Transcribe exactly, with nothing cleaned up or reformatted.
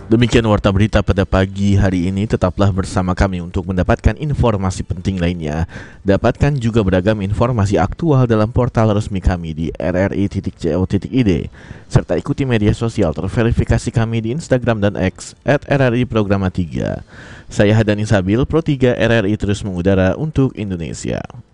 Demikian warta berita pada pagi hari ini. Tetaplah bersama kami untuk mendapatkan informasi penting lainnya. Dapatkan juga beragam informasi aktual dalam portal resmi kami di r r i titik co titik i d, serta ikuti media sosial terverifikasi kami di Instagram dan X at r r i programa tiga. Saya Hadani Sabil, Pro tiga R R I terus mengudara untuk Indonesia.